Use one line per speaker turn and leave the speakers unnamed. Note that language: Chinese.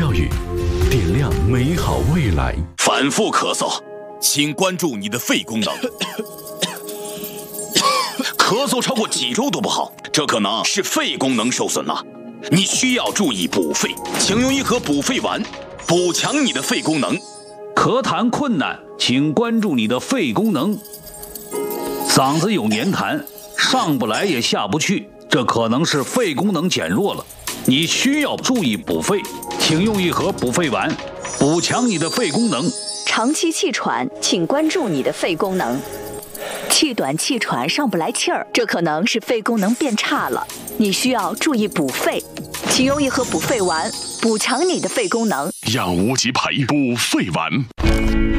教育，点亮美好未来。
反复咳嗽，请关注你的肺功能。咳嗽超过几周都不好，这可能是肺功能受损了。你需要注意补肺，请用一盒补肺丸，补强你的肺功能。
咳痰困难，请关注你的肺功能。嗓子有黏痰，上不来也下不去，这可能是肺功能减弱了。你需要注意补肺，请用一盒补肺丸，补强你的肺功能。
长期气喘，请关注你的肺功能。气短气喘上不来气儿，这可能是肺功能变差了，你需要注意补肺，请用一盒补肺丸，补强你的肺功能。
养无极培补肺丸。